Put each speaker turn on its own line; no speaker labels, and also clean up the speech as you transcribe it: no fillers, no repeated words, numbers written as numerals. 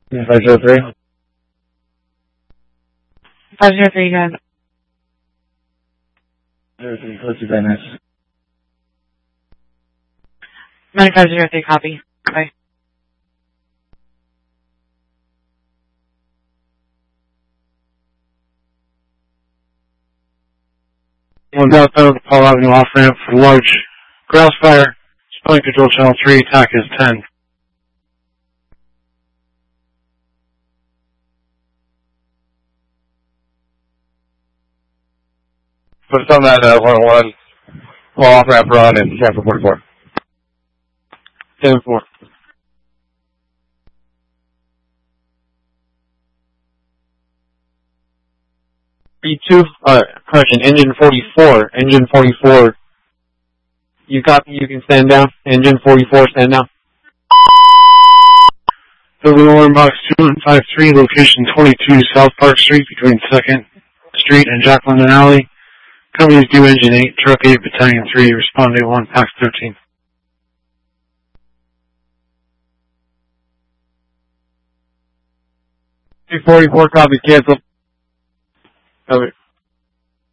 503.
503, guys.
03, close to Venice.
9503, copy. Bye.
One outbound to Paul Avenue off ramp for large grouse fire. Spelling control channel 3, attack is 10. Put us on that 101 Paul off ramp run and Stanford 44. 10-4. B2, correction, engine 44. Engine 44. You copy, you can stand down. Engine 44, stand down. The alarm box 2153, location 22 South Park Street between 2nd Street and Jack London Alley. Company's due engine 8, truck 8, battalion 3, respond 81, pax 13. 244, copy, cancel. Over.